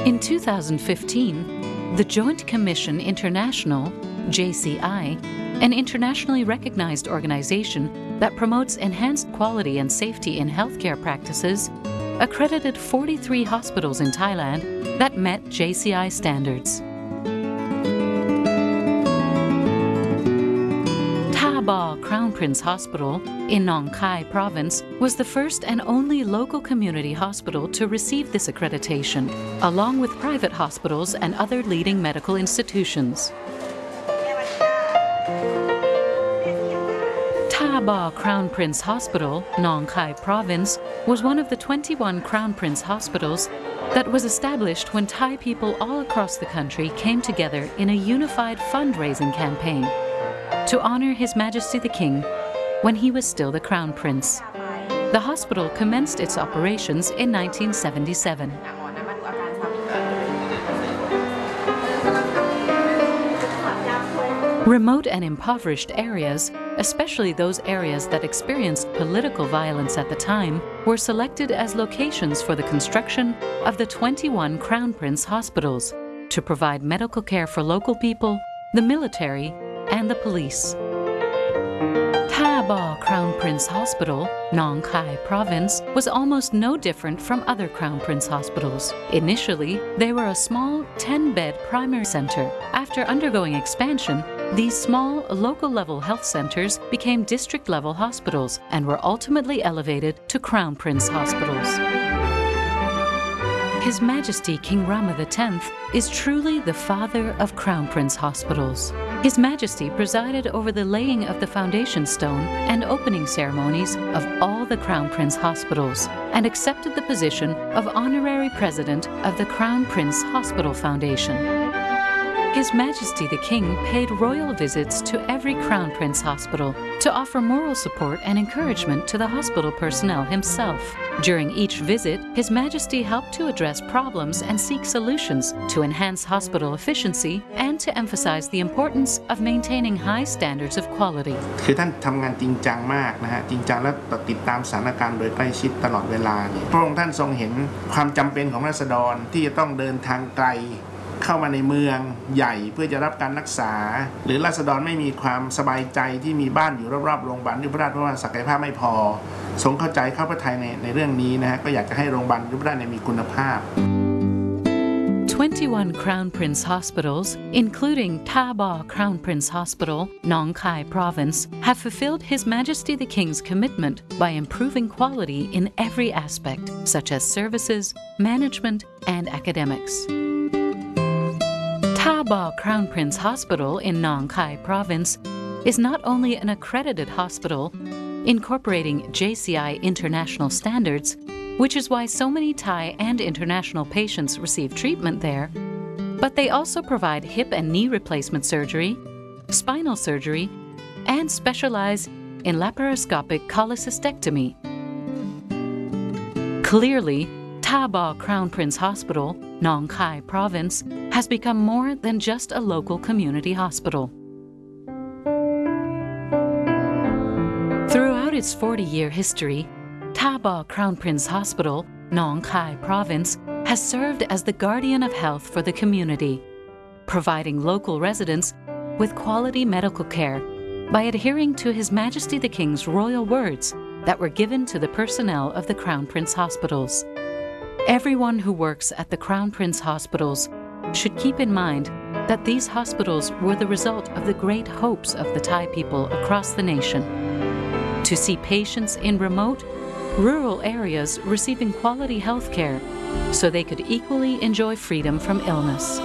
In 2015, the Joint Commission International, JCI, an internationally recognized organization that promotes enhanced quality and safety in healthcare practices, accredited 43 hospitals in Thailand that met JCI standards. Tha Ba Crown Prince Hospital in Nong Khai Province was the first and only local community hospital to receive this accreditation, along with private hospitals and other leading medical institutions. Tha Ba Crown Prince Hospital, Nong Khai Province, was one of the 21 Crown Prince hospitals that was established when Thai people all across the country came together in a unified fundraising campaign to honor His Majesty the King when he was still the Crown Prince. The hospital commenced its operations in 1977. Remote and impoverished areas, especially those areas that experienced political violence at the time, were selected as locations for the construction of the 21 Crown Prince hospitals to provide medical care for local people, the military, and the police. Tha Ba Crown Prince Hospital, Nong Khai Province, was almost no different from other Crown Prince hospitals. Initially, they were a small 10-bed primary center. After undergoing expansion, these small, local-level health centers became district-level hospitals and were ultimately elevated to Crown Prince hospitals. His Majesty King Rama X is truly the father of Crown Prince hospitals. His Majesty presided over the laying of the foundation stone and opening ceremonies of all the Crown Prince hospitals and accepted the position of Honorary President of the Crown Prince Hospital Foundation. His Majesty the King paid royal visits to every Crown Prince hospital to offer moral support and encouragement to the hospital personnel himself. During each visit, His Majesty helped to address problems and seek solutions to enhance hospital efficiency and to emphasize the importance of maintaining high standards of quality. คือท่านทำงานจริงจังมากนะฮะจริงจังและติดตามสถานการณ์โดยใกล้ชิดตลอดเวลาพระองค์ท่านทรงเห็นความจำเป็นของราษฎรที่จะต้องเดินทางไกลเข้ามาในเมืองใหญ่เพื่อจะรับการรักษาหรือราษฎรไม่มีความสบายใจที่มีบ้านอยู่รอบๆโรงพยาบาลยุพราชเพราะว่าศักยภาพไม่พอทรงเข้าใจเข้าพระทัยในเรื่องนี้นะฮะก็อยากจะให้โรงพยาบาลยุพราชมีคุณภาพ 21 Crown Prince hospitals, including Tha Ba Crown Prince Hospital, Nong Khai Province, have fulfilled His Majesty the King's commitment by improving quality in every aspect, such as services, management, and academics. Tha Ba Crown Prince Hospital in Nong Khai Province is not only an accredited hospital incorporating JCI international standards, which is why so many Thai and international patients receive treatment there, but they also provide hip and knee replacement surgery, spinal surgery, and specialize in laparoscopic cholecystectomy. Clearly, Tha Ba Crown Prince Hospital, Nong Khai Province, has become more than just a local community hospital. Throughout its 40-year history, Tha Ba Crown Prince Hospital, Nong Khai Province, has served as the guardian of health for the community, providing local residents with quality medical care by adhering to His Majesty the King's royal words that were given to the personnel of the Crown Prince hospitals. Everyone who works at the Crown Prince hospitals should keep in mind that these hospitals were the result of the great hopes of the Thai people across the nation to see patients in remote, rural areas receiving quality health care so they could equally enjoy freedom from illness.